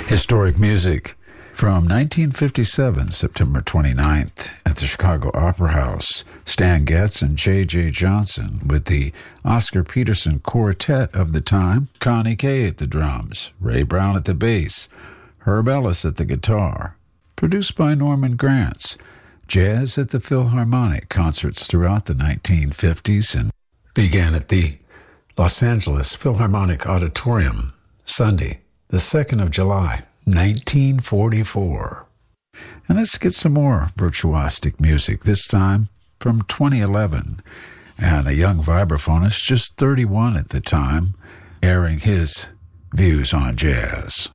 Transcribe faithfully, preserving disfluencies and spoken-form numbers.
Historic music from nineteen fifty-seven, September twenty-ninth, at the Chicago Opera House. Stan Getz and J J. Johnson with the Oscar Peterson Quartet of the time. Connie Kay at the drums, Ray Brown at the bass, Herb Ellis at the guitar. Produced by Norman Granz. Jazz at the Philharmonic, concerts throughout the nineteen fifties, and began at the Los Angeles Philharmonic Auditorium, Sunday, the second of July, nineteen forty-four. And let's get some more virtuosic music, this time from twenty eleven. And a young vibraphonist, just thirty-one at the time, airing his views on jazz.